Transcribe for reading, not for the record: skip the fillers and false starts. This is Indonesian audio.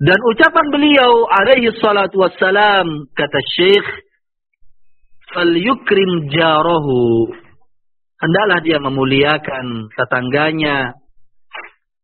Dan ucapan beliau alaihi salatu wassalam, kata Syekh, "Falyukrim jarahu." Hendaklah dia memuliakan tetangganya,